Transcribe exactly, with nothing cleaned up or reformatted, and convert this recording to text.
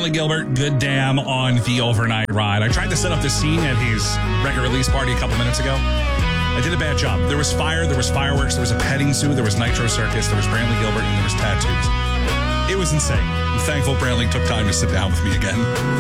Brantley Gilbert, good damn on the overnight ride. I tried to set up the scene at his record release party a couple minutes ago. I did a bad job. There was fire, there was fireworks, there was a petting zoo, there was Nitro Circus, there was Brantley Gilbert, and there was tattoos. It was insane. I'm thankful Brantley took time to sit down with me again.